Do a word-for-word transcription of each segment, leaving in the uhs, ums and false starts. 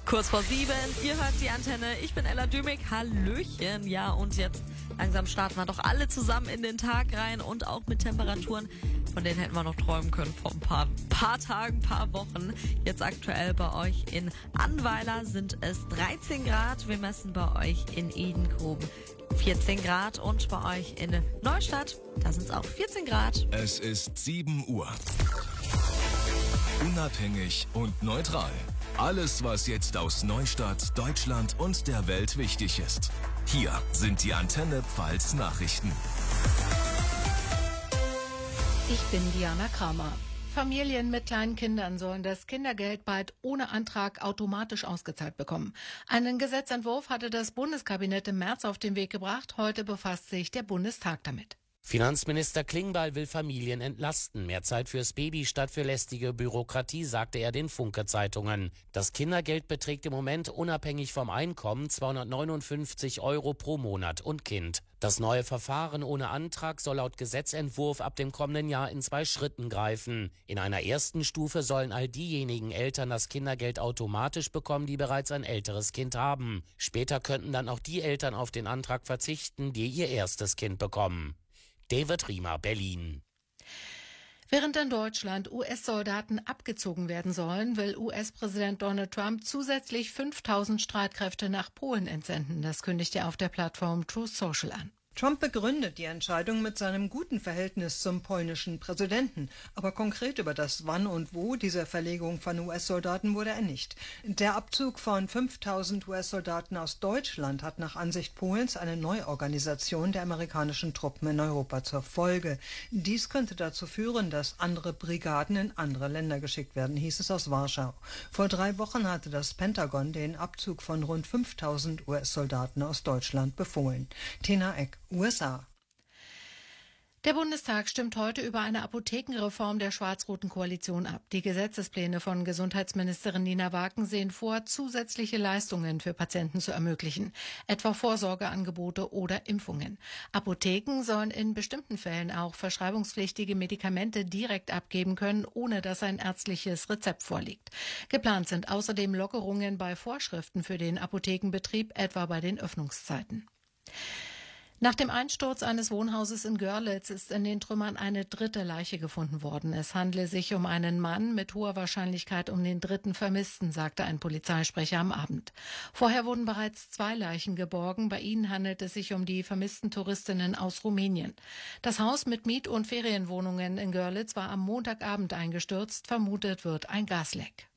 Kurz vor sieben, ihr hört die Antenne, ich bin Ella Dümig, hallöchen, ja und jetzt langsam starten wir doch alle zusammen in den Tag rein und auch mit Temperaturen, von denen hätten wir noch träumen können vor ein paar, paar Tagen, paar Wochen. Jetzt aktuell bei euch in Annweiler sind es dreizehn Grad, wir messen bei euch in Edenkoben vierzehn Grad und bei euch in Neustadt, da sind es auch vierzehn Grad. Es ist sieben Uhr. Unabhängig und neutral. Alles, was jetzt aus Neustadt, Deutschland und der Welt wichtig ist. Hier sind die Antenne Pfalz Nachrichten. Ich bin Diana Kramer. Familien mit kleinen Kindern sollen das Kindergeld bald ohne Antrag automatisch ausgezahlt bekommen. Einen Gesetzentwurf hatte das Bundeskabinett im März auf den Weg gebracht. Heute befasst sich der Bundestag damit. Finanzminister Klingbeil will Familien entlasten. Mehr Zeit fürs Baby statt für lästige Bürokratie, sagte er den Funke-Zeitungen. Das Kindergeld beträgt im Moment unabhängig vom Einkommen zweihundertneunundfünfzig Euro pro Monat und Kind. Das neue Verfahren ohne Antrag soll laut Gesetzentwurf ab dem kommenden Jahr in zwei Schritten greifen. In einer ersten Stufe sollen all diejenigen Eltern das Kindergeld automatisch bekommen, die bereits ein älteres Kind haben. Später könnten dann auch die Eltern auf den Antrag verzichten, die ihr erstes Kind bekommen. David Riemer, Berlin. Während in Deutschland U S-Soldaten abgezogen werden sollen, will U S-Präsident Donald Trump zusätzlich fünftausend Streitkräfte nach Polen entsenden. Das kündigt er auf der Plattform Truth Social an. Trump begründet die Entscheidung mit seinem guten Verhältnis zum polnischen Präsidenten. Aber konkret über das Wann und Wo dieser Verlegung von U S-Soldaten wurde er nicht. Der Abzug von fünftausend U S-Soldaten aus Deutschland hat nach Ansicht Polens eine Neuorganisation der amerikanischen Truppen in Europa zur Folge. Dies könnte dazu führen, dass andere Brigaden in andere Länder geschickt werden, hieß es aus Warschau. Vor drei Wochen hatte das Pentagon den Abzug von rund fünftausend U S-Soldaten aus Deutschland befohlen. Tina Eck, U S A. Der Bundestag stimmt heute über eine Apothekenreform der schwarz-roten Koalition ab. Die Gesetzespläne von Gesundheitsministerin Nina Wagen sehen vor, zusätzliche Leistungen für Patienten zu ermöglichen, etwa Vorsorgeangebote oder Impfungen. Apotheken sollen in bestimmten Fällen auch verschreibungspflichtige Medikamente direkt abgeben können, ohne dass ein ärztliches Rezept vorliegt. Geplant sind außerdem Lockerungen bei Vorschriften für den Apothekenbetrieb, etwa bei den Öffnungszeiten. Nach dem Einsturz eines Wohnhauses in Görlitz ist in den Trümmern eine dritte Leiche gefunden worden. Es handle sich um einen Mann, mit hoher Wahrscheinlichkeit um den dritten Vermissten, sagte ein Polizeisprecher am Abend. Vorher wurden bereits zwei Leichen geborgen. Bei ihnen handelt es sich um die vermissten Touristinnen aus Rumänien. Das Haus mit Miet- und Ferienwohnungen in Görlitz war am Montagabend eingestürzt. Vermutet wird ein Gasleck.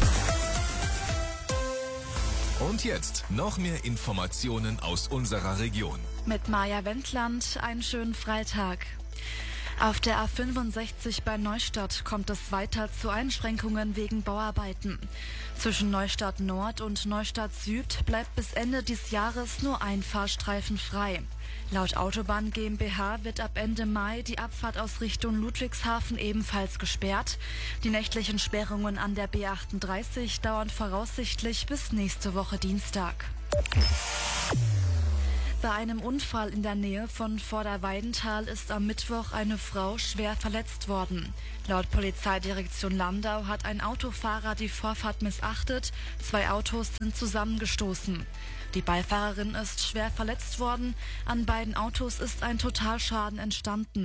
Und jetzt noch mehr Informationen aus unserer Region. Mit Maja Wendland einen schönen Freitag. Auf der A fünfundsechzig bei Neustadt kommt es weiter zu Einschränkungen wegen Bauarbeiten. Zwischen Neustadt Nord und Neustadt Süd bleibt bis Ende dieses Jahres nur ein Fahrstreifen frei. Laut Autobahn GmbH wird ab Ende Mai die Abfahrt aus Richtung Ludwigshafen ebenfalls gesperrt. Die nächtlichen Sperrungen an der B achtunddreißig dauern voraussichtlich bis nächste Woche Dienstag. Bei einem Unfall in der Nähe von Vorderweidenthal ist am Mittwoch eine Frau schwer verletzt worden. Laut Polizeidirektion Landau hat ein Autofahrer die Vorfahrt missachtet. Zwei Autos sind zusammengestoßen. Die Beifahrerin ist schwer verletzt worden. An beiden Autos ist ein Totalschaden entstanden.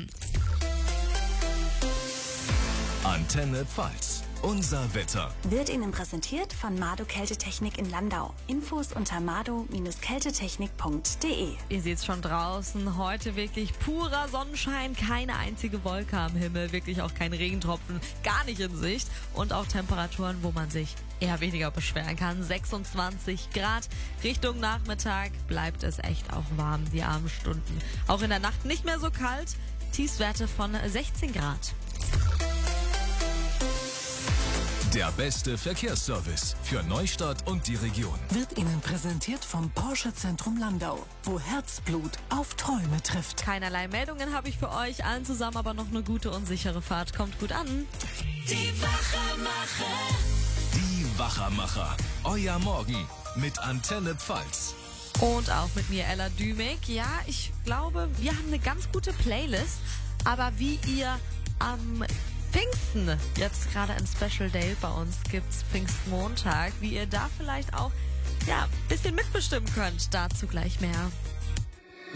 Antenne Pfalz. Unser Wetter wird Ihnen präsentiert von Mado Kältetechnik in Landau. Infos unter mado Bindestrich kältetechnik Punkt de. Ihr seht's schon draußen, heute wirklich purer Sonnenschein, keine einzige Wolke am Himmel, wirklich auch kein Regentropfen, gar nicht in Sicht und auch Temperaturen, wo man sich eher weniger beschweren kann. sechsundzwanzig Grad. Richtung Nachmittag bleibt es echt auch warm, die Abendstunden. Auch in der Nacht nicht mehr so kalt, Tiefstwerte von sechzehn Grad. Der beste Verkehrsservice für Neustadt und die Region wird Ihnen präsentiert vom Porsche Zentrum Landau, wo Herzblut auf Träume trifft. Keinerlei Meldungen habe ich für euch, allen zusammen aber noch eine gute und sichere Fahrt. Kommt gut an. Die Wachermacher. Die Wachermacher. Euer Morgen mit Antenne Pfalz. Und auch mit mir, Ella Dümig. Ja, ich glaube, wir haben eine ganz gute Playlist, aber wie ihr am Pfingsten. Jetzt gerade ein Special Day. Bei uns gibt's Pfingstmontag. Wie ihr da vielleicht auch ja, ein bisschen mitbestimmen könnt. Dazu gleich mehr.